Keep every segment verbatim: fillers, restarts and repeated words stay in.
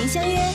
您相约。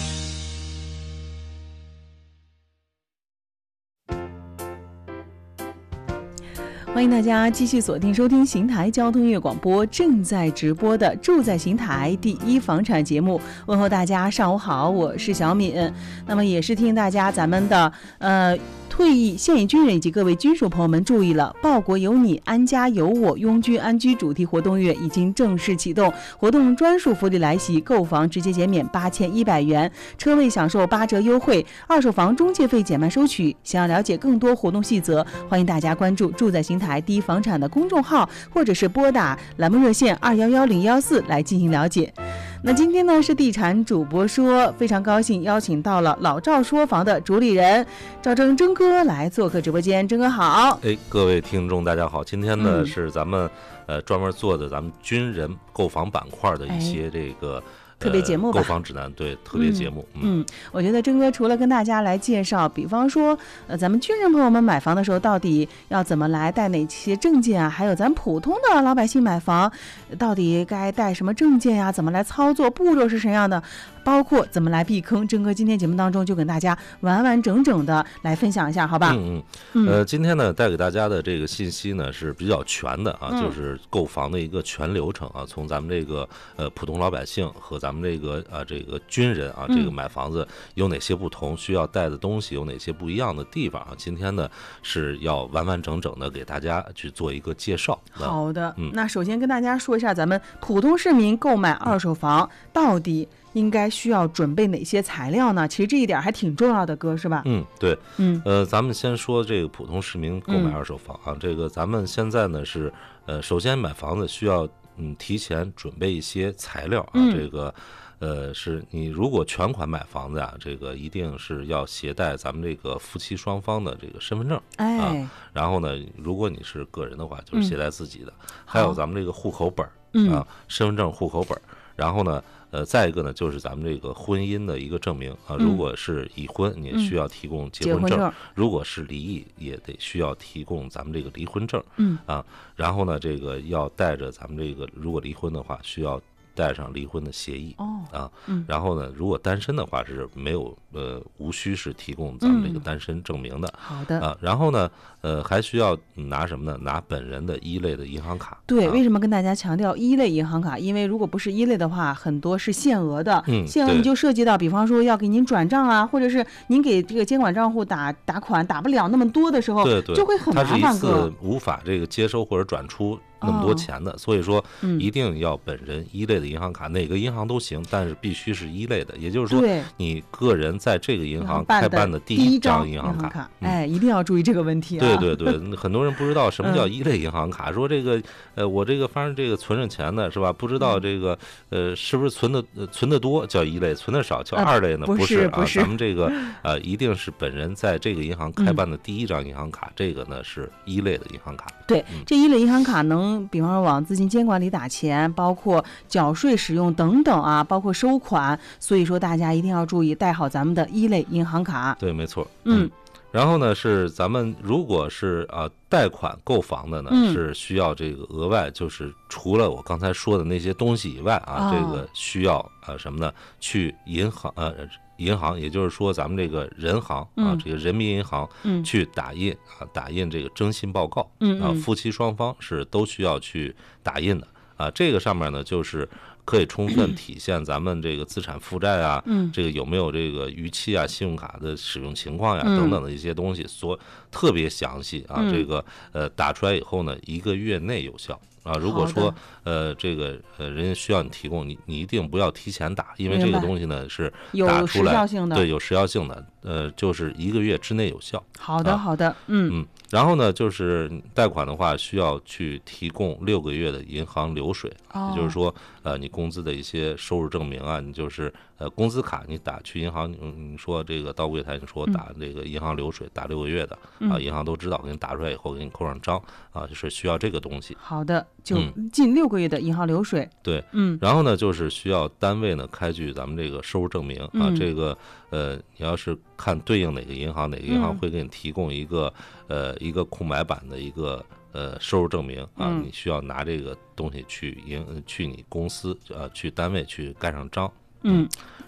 欢迎大家继续锁定收听邢台交通音乐广播正在直播的住在邢台第一房产节目。问候大家上午好，我是小敏。那么也是提醒大家，咱们的呃退役现役军人以及各位军属朋友们注意了，报国有你，安家有我，拥军安居主题活动月已经正式启动，活动专属福利来袭，购房直接减免八千一百元，车位享受八折优惠，二手房中介费减慢收取。想要了解更多活动细则，欢迎大家关注住在邢台第一房产的公众号，或者是拨打栏目热线二幺幺零幺四来进行了解。那今天呢是地产主播说，非常高兴邀请到了老赵说房的主理人赵征征哥来做客直播间。征哥好。 哎，各位听众大家好，今天呢、嗯、是咱们呃专门做的咱们军人购房板块的一些这个、哎特别节目吧， 购房指南，对，特别节目。 嗯，嗯我觉得征哥除了跟大家来介绍，比方说，呃，咱们军人朋友们买房的时候到底要怎么来带哪些证件啊？还有咱普通的老百姓买房，到底该带什么证件呀、啊？怎么来操作？步骤是什么样的？包括怎么来避坑？征哥今天节目当中就跟大家完完整整的来分享一下，好吧？ 嗯嗯。呃，今天呢带给大家的这个信息呢是比较全的啊，嗯、就是购房的一个全流程啊，从咱们这个呃普通老百姓和咱们这个啊这个军人啊，这个买房子有哪些不同，需要带的东西有哪些不一样的地方啊？今天呢是要完完整整的给大家去做一个介绍。 好的，嗯，那首先跟大家说一下，咱们普通市民购买二手房到底应该需要准备哪些材料呢？其实这一点还挺重要的，哥，是吧？ 嗯，对，嗯，呃，咱们先说这个普通市民购买二手房啊，嗯、这个咱们现在呢是呃，首先买房子需要嗯提前准备一些材料啊，嗯、这个。呃，是你如果全款买房子啊，这个一定是要携带咱们这个夫妻双方的这个身份证， 哎， 啊，然后呢，如果你是个人的话，就是携带自己的，嗯、还有咱们这个户口本啊， 嗯、 身份证、户口本，然后呢，呃，再一个呢，就是咱们这个婚姻的一个证明啊，如果是已婚，你也需要提供结婚证； 嗯、 如果是离异，也得需要提供咱们这个离婚证， 嗯啊，然后呢，这个要带着咱们这个，如果离婚的话，需要带上离婚的协议哦啊， 嗯， 然后呢，如果单身的话是没有呃无需是提供咱们这个单身证明的， 嗯、好的啊，然后呢，呃，还需要拿什么呢？拿本人的一类的银行卡。 对， 啊、 为什么跟大家强调一类银行卡？因为如果不是一类的话，很多是限额的， 嗯， 限额你就涉及到，比方说要给您转账啊，或者是您给这个监管账户打打款打不了那么多的时候， 对对， 就会很麻烦。 它是一次无法这个接收或者转出那么多钱的，哦、所以说一定要本人一类的银行卡，嗯、哪个银行都行，但是必须是一类的，也就是说你个人在这个银行开办的第一张银行卡， 卡嗯、哎，一定要注意这个问题啊。 对对对，很多人不知道什么叫一类银行卡，嗯、说这个呃我这个反正这个存着钱的是吧？不知道这个呃是不是存的、呃、存的多叫一类，存的少叫二类呢？ 呃、不是啊， 咱们这个呃一定是本人在这个银行开办的第一张银行卡，嗯、这个呢是一类的银行卡。 对，嗯、这一类银行卡能，比方说往资金监管里打钱，包括缴税使用等等啊，包括收款，所以说大家一定要注意带好咱们的一类银行卡。 对，没错。 嗯。 嗯然后呢，是咱们如果是啊贷款购房的呢， 嗯、 是需要这个额外，就是除了我刚才说的那些东西以外啊， 哦、 这个需要啊什么呢？去银行呃银行，也就是说咱们这个人行啊， 嗯、 这个人民银行去打印啊打印这个征信报告， 嗯、 啊，夫妻双方是都需要去打印的啊。这个上面呢，就是可以充分体现咱们这个资产负债啊， 嗯， 这个有没有这个逾期啊、信用卡的使用情况呀、 嗯、 等等的一些东西，所特别详细啊。 嗯、 这个呃打出来以后呢，一个月内有效啊。如果说呃这个呃人家需要你提供，你你一定不要提前打，因为这个东西呢是打出来对有时效性的，呃就是一个月之内有效。 好的， 啊、 好的，嗯嗯。然后呢，就是贷款的话，需要去提供六个月的银行流水， 哦、 也就是说，呃，你工资的一些收入证明啊，你就是呃工资卡，你打去银行，你你说这个到柜台，你说打这个银行流水，打六个月的、 嗯、 啊，银行都知道，给你打出来以后给你扣上章啊，就是需要这个东西。 好的，就近六个月的银行流水。 嗯、对， 嗯。 然后呢，就是需要单位呢开具咱们这个收入证明啊， 嗯、 这个呃，你要是看对应哪个银行，哪个银行会给你提供一个、嗯、呃一个空白版的一个呃收入证明啊， 嗯、 你需要拿这个东西去银去你公司呃去单位去盖上章。 嗯。